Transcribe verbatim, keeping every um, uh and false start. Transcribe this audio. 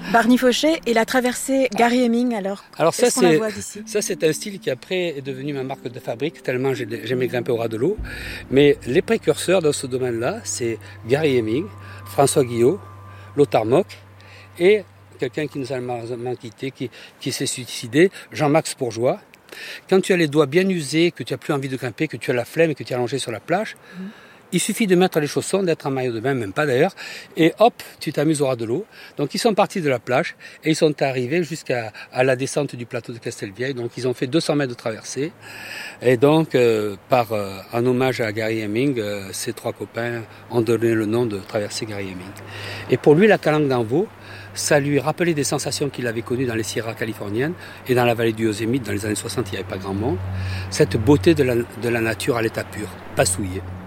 Barney Fauché et la traversée Gary Hemming, alors, alors ça, est-ce qu'on la c'est, voit d'ici ? ça, c'est un style qui après est devenu ma marque de fabrique, tellement j'aimais grimper au ras de l'eau. Mais les précurseurs dans ce domaine-là, c'est Gary Hemming, François Guillot, Lothar Mock et quelqu'un qui nous a malheureusement quitté, qui, qui s'est suicidé, Jean-Max Bourgeois. Quand tu as les doigts bien usés, que tu n'as plus envie de grimper, que tu as la flemme et que tu es allongé sur la plage, mmh. il suffit de mettre les chaussons, d'être en maillot de bain, même pas d'ailleurs, et hop, tu t'amuses au ras de l'eau. Donc ils sont partis de la plage et ils sont arrivés jusqu'à à la descente du plateau de Castelvieille. Donc ils ont fait deux cents mètres de traversée. Et donc, euh, par euh, en hommage à Gary Hemming, euh, ces trois copains ont donné le nom de traversée Gary Hemming. Et pour lui, la Calanque d'Envaux, ça lui rappelait des sensations qu'il avait connues dans les Sierras californiennes et dans la vallée du Yosemite dans les années soixante, il n'y avait pas grand monde. Cette beauté de la, de la nature à l'état pur, pas souillée.